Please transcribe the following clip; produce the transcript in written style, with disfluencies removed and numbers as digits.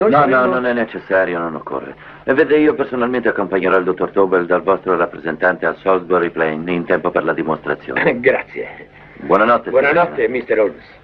No, no, non è necessario, non occorre. E vede, io personalmente accompagnerò il dottor Tobel dal vostro rappresentante a Salisbury Plain in tempo per la dimostrazione. Grazie. Buonanotte. Buonanotte, Mr. Holmes.